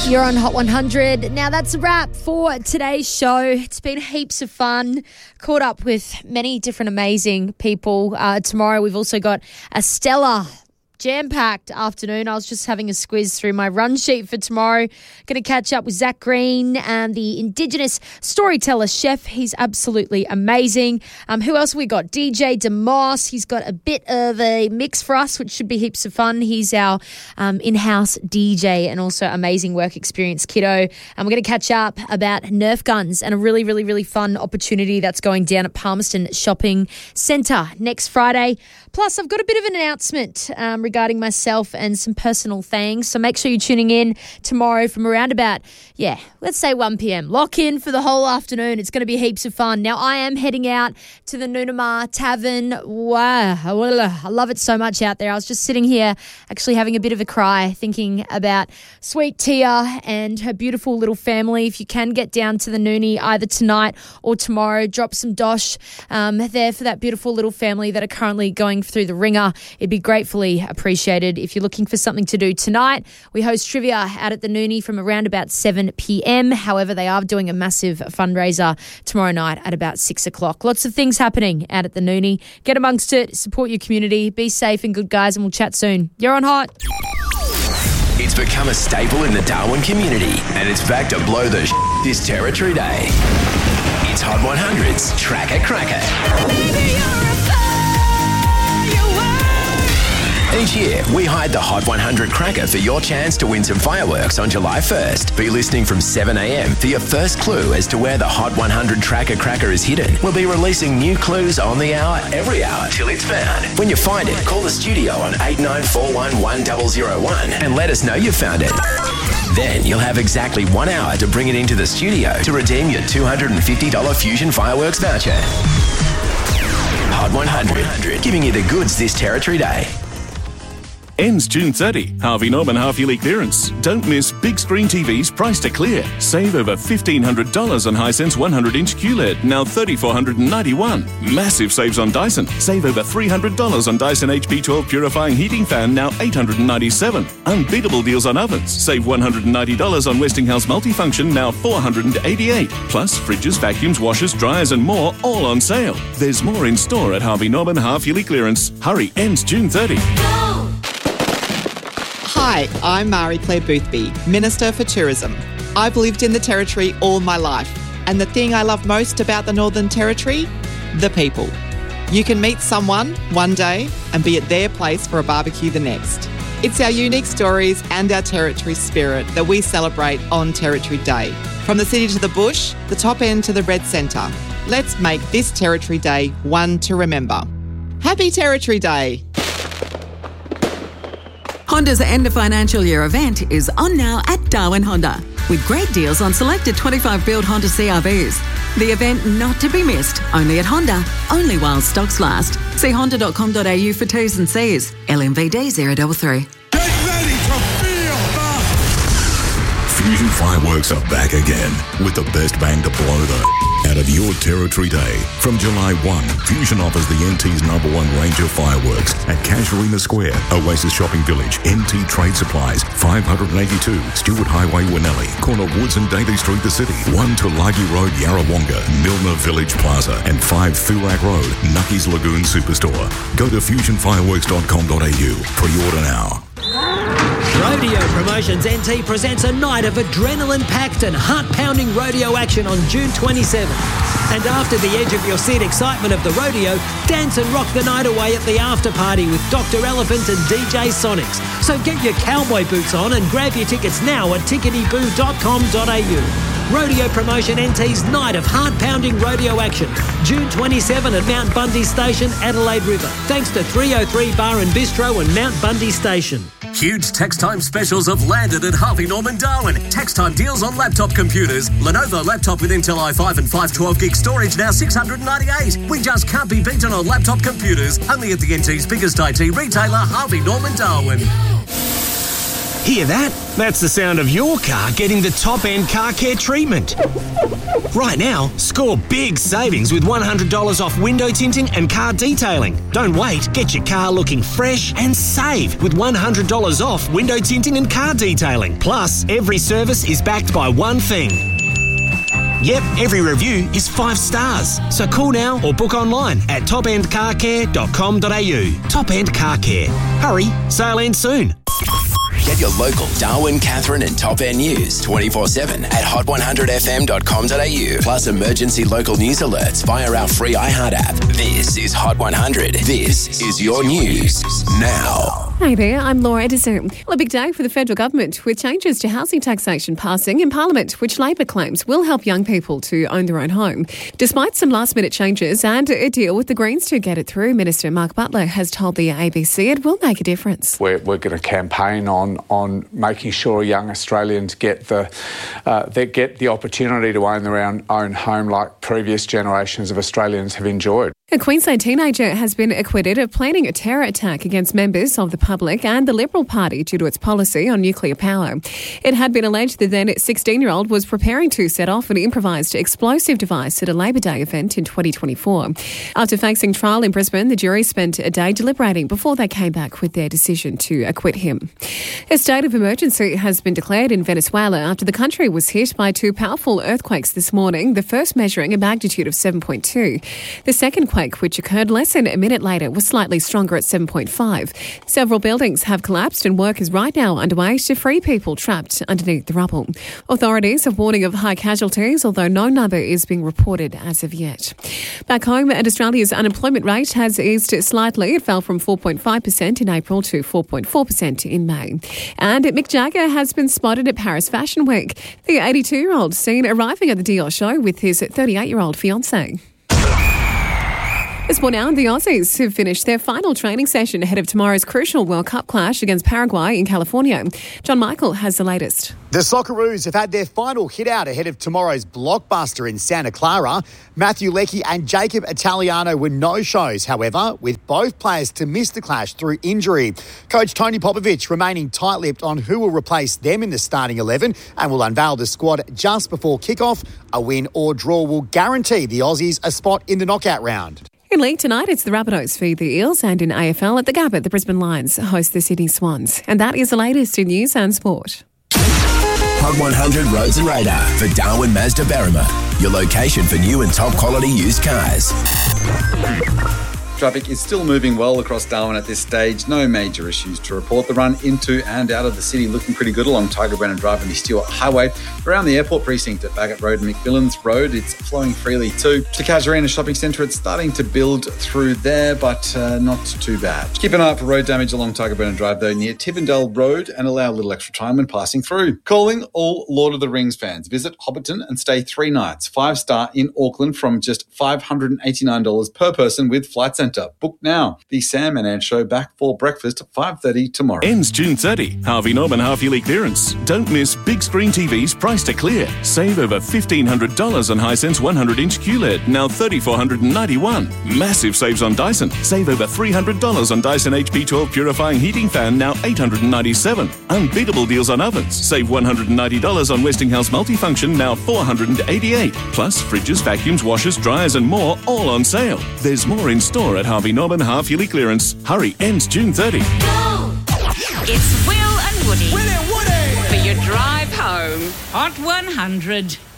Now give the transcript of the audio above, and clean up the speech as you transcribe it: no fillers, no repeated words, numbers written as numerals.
You're on Hot 100. Now that's a wrap for today's show. It's been heaps of fun. Caught up with many different amazing people. Tomorrow we've also got a stellar jam-packed afternoon. I was just having a squiz through my run sheet for tomorrow. Going to catch up with Zach Green and the Indigenous storyteller chef. He's absolutely amazing. Who else have we got? DJ DeMoss. He's got a bit of a mix for us, which should be heaps of fun. He's our in-house DJ and also amazing work experience kiddo. And we're going to catch up about Nerf guns and a really, really, really fun opportunity that's going down at Palmerston Shopping Centre next Friday. Plus, I've got a bit of an announcement regarding myself and some personal things. So make sure you're tuning in tomorrow from around about, let's say 1 p.m. Lock in for the whole afternoon. It's going to be heaps of fun. Now, I am heading out to the Noonamar Tavern. Wow, I love it so much out there. I was just sitting here actually having a bit of a cry thinking about sweet Tia and her beautiful little family. If you can get down to the Noonie either tonight or tomorrow, drop some dosh there for that beautiful little family that are currently going through the ringer. It'd be gratefully appreciated. If you're looking for something to do tonight, we host trivia out at the Noonie from around about 7 p.m. However, they are doing a massive fundraiser tomorrow night at about 6 o'clock. Lots of things happening out at the Noonie. Get amongst it, support your community, be safe and good, guys, and we'll chat soon. You're on Hot. It's become a staple in the Darwin community, and it's back to blow the this Territory Day. It's Hot 100's Tracker Cracker. Each year, we hide the Hot 100 Cracker for your chance to win some fireworks on July 1st. Be listening from 7 a.m. for your first clue as to where the Hot 100 Tracker Cracker is hidden. We'll be releasing new clues on the hour, every hour, till it's found. When you find it, call the studio on 8941 1001 and let us know you found it. Then you'll have exactly 1 hour to bring it into the studio to redeem your $250 Fusion Fireworks voucher. Hot 100, giving you the goods this Territory Day. Ends June 30. Harvey Norman half-yearly clearance. Don't miss big screen TVs priced to clear. Save over $1,500 on Hisense 100-inch QLED, now $3,491. Massive saves on Dyson. Save over $300 on Dyson HP12 purifying heating fan, now $897. Unbeatable deals on ovens. Save $190 on Westinghouse multifunction, now $488. Plus, fridges, vacuums, washers, dryers and more, all on sale. There's more in store at Harvey Norman half-yearly clearance. Hurry, ends June 30. Hi, I'm Marie-Claire Boothby, Minister for Tourism. I've lived in the Territory all my life, and the thing I love most about the Northern Territory? The people. You can meet someone one day and be at their place for a barbecue the next. It's our unique stories and our Territory spirit that we celebrate on Territory Day. From the city to the bush, the top end to the Red Centre. Let's make this Territory Day one to remember. Happy Territory Day! Honda's end of financial year event is on now at Darwin Honda, with great deals on selected 25-build Honda CRVs. The event not to be missed, only at Honda, only while stocks last. See honda.com.au for T's and C's. LMVD 033. Get ready to feel the... Fusion Fireworks are back again with the best bang to blow the out of your Territory Day. From July 1, Fusion offers the NT's #1 range of fireworks at Casuarina Square, Oasis Shopping Village, NT Trade Supplies, 582 Stewart Highway, Winnelli, corner Woods and Daly Street, the city, 1 Tulagi Road, Yarrawonga, Milner Village Plaza, and 5 Thurak Road, Nucky's Lagoon Superstore. Go to fusionfireworks.com.au. Pre-order now. Rodeo Promotions NT presents a night of adrenaline-packed and heart-pounding rodeo action on June 27th. And after the edge of your seat excitement of the rodeo, dance and rock the night away at the after-party with Dr. Elephant and DJ Sonics. So get your cowboy boots on and grab your tickets now at ticketyboo.com.au. Rodeo Promotion NT's night of heart-pounding rodeo action. June 27 at Mount Bundy Station, Adelaide River. Thanks to 303 Bar and Bistro and Mount Bundy Station. Huge tax time specials have landed at Harvey Norman Darwin. Tax time deals on laptop computers. Lenovo laptop with Intel i5 and 512 gig storage now $698. We just can't be beaten on laptop computers. Only at the NT's biggest IT retailer, Harvey Norman Darwin. Hear that? That's the sound of your car getting the top-end car care treatment. Right now, score big savings with $100 off window tinting and car detailing. Don't wait. Get your car looking fresh and save with $100 off window tinting and car detailing. Plus, every service is backed by one thing. Yep, every review is 5 stars. So call now or book online at topendcarcare.com.au. Top End Car Care. Hurry, sale ends soon. Get your local Darwin, Catherine and Top End news 24/7 at hot100fm.com.au. Plus emergency local news alerts via our free iHeart app. This is Hot 100. This is your news now. Hey there, I'm Laura Edison. Well, a big day for the federal government with changes to housing taxation passing in Parliament, which Labor claims will help young people to own their own home. Despite some last-minute changes and a deal with the Greens to get it through, Minister Mark Butler has told the ABC it will make a difference. We're going to campaign on making sure young Australians get the opportunity to own their own home like previous generations of Australians have enjoyed. A Queensland teenager has been acquitted of planning a terror attack against members of the public and the Liberal Party due to its policy on nuclear power. It had been alleged the then 16-year-old was preparing to set off an improvised explosive device at a Labor Day event in 2024. After facing trial in Brisbane, the jury spent a day deliberating before they came back with their decision to acquit him. A state of emergency has been declared in Venezuela after the country was hit by 2 powerful earthquakes this morning, the first measuring a magnitude of 7.2. The second quake, which occurred less than a minute later, was slightly stronger at 7.5. Several buildings have collapsed and work is right now underway to free people trapped underneath the rubble. Authorities are warning of high casualties, although no number is being reported as of yet. Back home, and Australia's unemployment rate has eased slightly. It fell from 4.5% in April to 4.4% in May. And Mick Jagger has been spotted at Paris Fashion Week. The 82-year-old seen arriving at the Dior show with his 38-year-old fiancée. Sport now, the Aussies have finished their final training session ahead of tomorrow's crucial World Cup clash against Paraguay in California. John Michael has the latest. The Socceroos have had their final hit out ahead of tomorrow's blockbuster in Santa Clara. Matthew Leckie and Jacob Italiano were no-shows, however, with both players to miss the clash through injury. Coach Tony Popovich remaining tight-lipped on who will replace them in the starting 11 and will unveil the squad just before kick-off. A win or draw will guarantee the Aussies a spot in the knockout round. In league tonight, it's the Rabbitohs feed the Eels, and in AFL at the Gabba, the Brisbane Lions host the Sydney Swans. And that is the latest in news and sport. Hot 100 Roads and Radar for Darwin Mazda Berrima, your location for new and top quality used cars. Traffic is still moving well across Darwin at this stage. No major issues to report. The run into and out of the city looking pretty good along Tiger Brennan Drive and the Stewart Highway. Around the airport precinct at Bagot Road and McMillan's Road, it's flowing freely too. To Casuarina Shopping Centre, it's starting to build through there, but not too bad. Keep an eye out for road damage along Tiger Brennan Drive though near Tivendale Road and allow a little extra time when passing through. Calling all Lord of the Rings fans. Visit Hobbiton and stay 3 nights. 5-star in Auckland from just $589 per person with Flight Centre. Book now. The Sam and Ann Show back for breakfast at 5:30 tomorrow. Ends June 30. Harvey Norman half-yearly clearance. Don't miss big screen TVs priced to clear. Save over $1,500 on Hisense 100-inch QLED, now $3,491. Massive saves on Dyson. Save over $300 on Dyson HP12 purifying heating fan, now $897. Unbeatable deals on ovens. Save $190 on Westinghouse multifunction, now $488. Plus fridges, vacuums, washers, dryers and more, all on sale. There's more in store at Harvey Norman half-yearly clearance. Hurry, ends June 30. Go! It's Will and Woody. Will and Woody! For your drive home. Hot 100.